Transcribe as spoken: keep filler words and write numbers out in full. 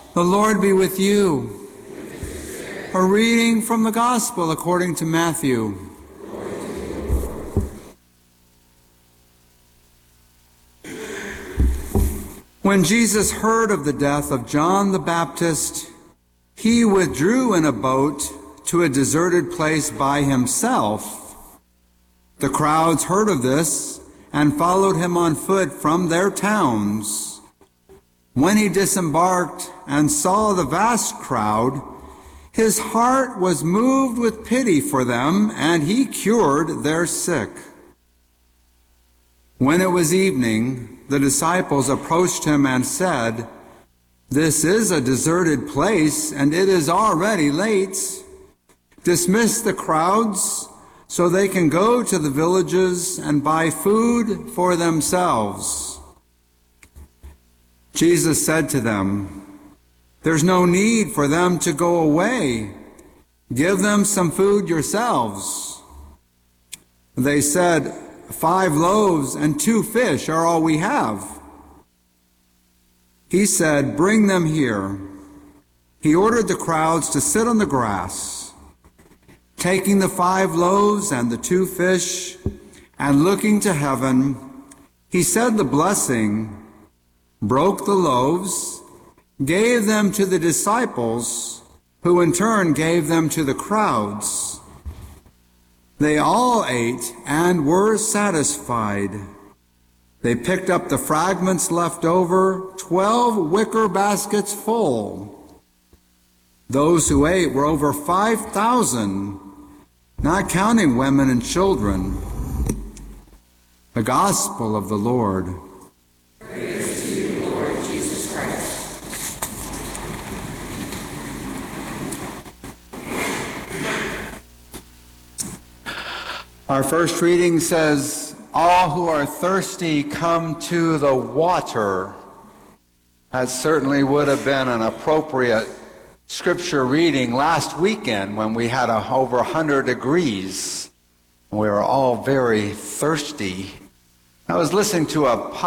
The Lord be with you. A reading from the Gospel according to Matthew. When Jesus heard of the death of John the Baptist, he withdrew in a boat to a deserted place by himself. The crowds heard of this and followed him on foot from their towns. When he disembarked and saw the vast crowd, his heart was moved with pity for them, and he cured their sick. When it was evening, the disciples approached him and said, "This is a deserted place, and it is already late. Dismiss the crowds so they can go to the villages and buy food for themselves." Jesus said to them, "There's no need for them to go away. Give them some food yourselves." They said, "Five loaves and two fish are all we have." He said, "Bring them here." He ordered the crowds to sit on the grass. Taking the five loaves and the two fish, and looking to heaven, he said the blessing, broke the loaves, gave them to the disciples, who in turn gave them to the crowds. They all ate and were satisfied. They picked up the fragments left over, twelve wicker baskets full. Those who ate were over five thousand, not counting women and children. The Gospel of the Lord. Praise to you, Lord Jesus Christ. Our first reading says, "All who are thirsty, come to the water." That certainly would have been an appropriate scripture reading last weekend when we had a, over one hundred degrees. We were all very thirsty. I was listening to a